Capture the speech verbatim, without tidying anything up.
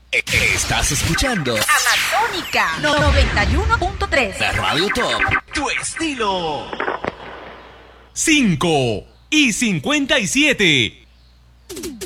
Estás escuchando Amazónica noventa y uno punto tres. La Radio Top. Tu estilo. cinco y cincuenta y siete.